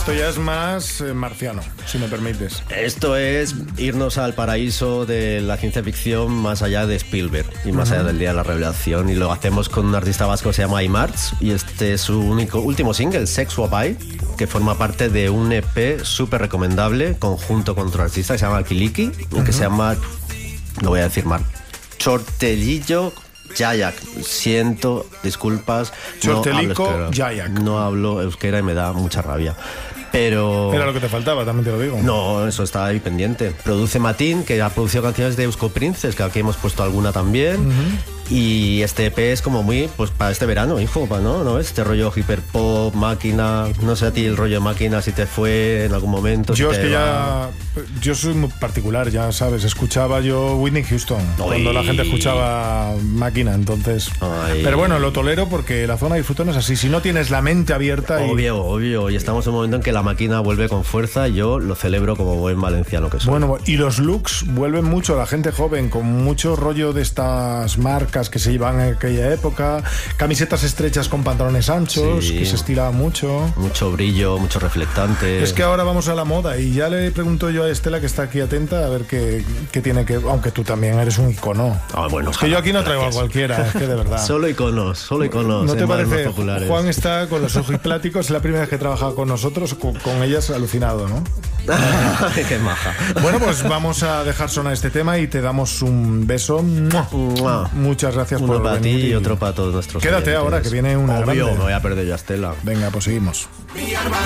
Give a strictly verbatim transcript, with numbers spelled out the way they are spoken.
esto ya es más eh, marciano, si me permites. Esto es irnos al paraíso de la ciencia ficción más allá de Spielberg y más uh-huh. allá del Día de la Revelación, y lo hacemos con un artista vasco que se llama Imarts, y este es su único último single, Sex Wabai, que forma parte de un E P súper recomendable conjunto con otro artista que se llama Kiliki, uh-huh. que se llama, no voy a decir mal, Chortelillo Jayak. Siento, disculpas. Chortelico no Jayak. No hablo euskera y me da mucha rabia. Pero... Era lo que te faltaba, también te lo digo. No, eso está ahí pendiente. Produce Matín, que ha producido canciones de Eusko Princes, que aquí hemos puesto alguna también. Uh-huh. Y este E P es como muy, pues para este verano, hijo, ¿no? ¿No ves? Este rollo hiperpop, máquina. No sé a ti el rollo de máquina si te fue en algún momento. Yo si es que va... ya. Yo soy muy particular, ya sabes. Escuchaba yo Whitney Houston Ay. cuando la gente escuchaba máquina, entonces. Ay. Pero bueno, lo tolero porque la zona de disfrutón es así. Si no tienes la mente abierta. Y... Obvio, obvio. Y estamos en un momento en que la máquina vuelve con fuerza. Yo lo celebro como buen valenciano que soy. Bueno, y los looks vuelven mucho a la gente joven, con mucho rollo de estas marcas que se llevan en aquella época, camisetas estrechas con pantalones anchos, sí. que se estilaba mucho. Mucho brillo, mucho reflectante. Es que ahora vamos a la moda y ya le pregunto yo a Estela, que está aquí atenta, a ver qué, qué tiene que... Aunque tú también eres un icono. Ah, bueno, es que yo aquí no traigo gracias. a cualquiera, es que de verdad. Solo iconos, solo iconos. ¿No te parece? Juan está con los ojos pláticos, es la primera vez que trabaja con nosotros, con, con ellas alucinado, ¿no? Qué maja. Bueno, pues vamos a dejar sonar este tema y te damos un beso. ¡Mua! Muchas gracias Uno por para venir. ti y otro para todos nuestros Quédate oyentes. ahora, que viene una Obvio, grande. me voy a perder yo a Estela. Venga, pues seguimos. Mi